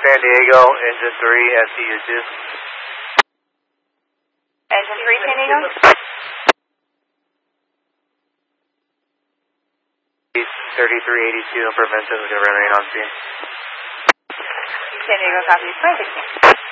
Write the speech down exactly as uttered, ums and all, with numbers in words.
San Diego, engine three, S T U two. Engine three, San Diego. thirty-three eighty-two, improvements, is going to remain on scene. San Diego, copy.